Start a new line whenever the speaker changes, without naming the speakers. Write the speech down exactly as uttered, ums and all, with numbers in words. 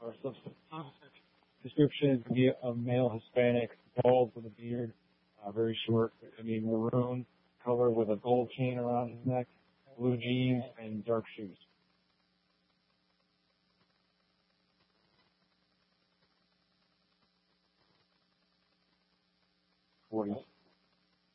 Or substance. Description is be a male Hispanic, bald with a beard, uh, very short, I mean maroon color with a gold chain around his neck, blue jeans, and dark shoes. forty.